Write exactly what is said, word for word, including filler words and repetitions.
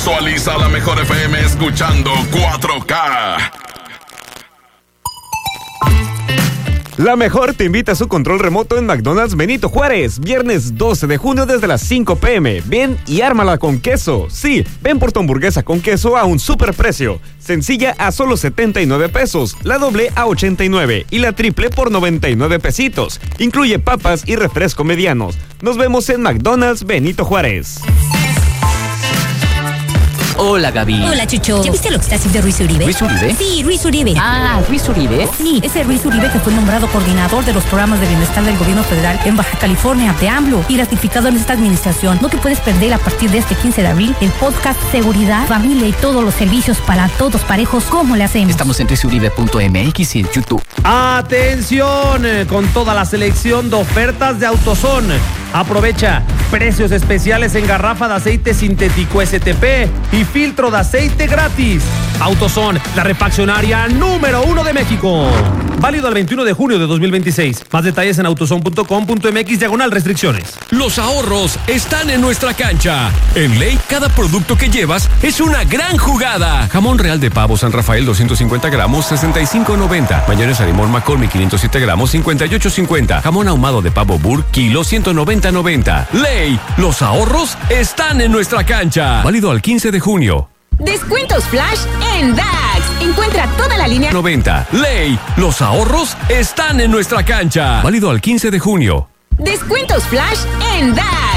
Visualiza la mejor F M escuchando cuatro K. La Mejor te invita a su control remoto en McDonald's Benito Juárez, viernes doce de junio desde las cinco p m Ven y ármala con queso. Sí, ven por tu hamburguesa con queso a un superprecio. Sencilla a solo setenta y nueve pesos, la doble a ochenta y nueve y la triple por noventa y nueve pesitos. Incluye papas y refresco medianos. Nos vemos en McDonald's Benito Juárez. Hola, Gaby. Hola, Chucho. ¿Ya viste lo que está haciendo Ruiz Uribe? ¿Ruiz Uribe? Sí, Ruiz Uribe. Ah, Ruiz Uribe. Sí, ese Ruiz Uribe que fue nombrado coordinador de los programas de bienestar del gobierno federal en Baja California, de AMLO, y ratificado en esta administración. No te puedes perder a partir de este quince de abril el podcast Seguridad, Familia y todos los servicios para todos parejos. ¿Cómo le hacemos? Estamos en ruiz uribe punto m x y en YouTube. ¡Atención! Con toda la selección de ofertas de AutoZone. Aprovecha precios especiales en garrafa de aceite sintético S T P y filtro de aceite gratis. AutoZone, la refaccionaria número uno de México. Válido al veintiuno de junio de dos mil veintiséis. Más detalles en autozone punto com punto m x diagonal restricciones. Los ahorros están en nuestra cancha. En Ley, cada producto que llevas es una gran jugada. Jamón real de pavo San Rafael doscientos cincuenta gramos, sesenta y cinco noventa. Mayonesa limón McCormick quinientos siete gramos, cincuenta y ocho cincuenta. Jamón ahumado de pavo Burr, kilo ciento noventa noventa. Ley, los ahorros están en nuestra cancha. Válido al quince de junio. Descuentos flash en D A X. Encuentra toda la línea noventa. Ley, los ahorros están en nuestra cancha. Válido al quince de junio. Descuentos flash en D A X.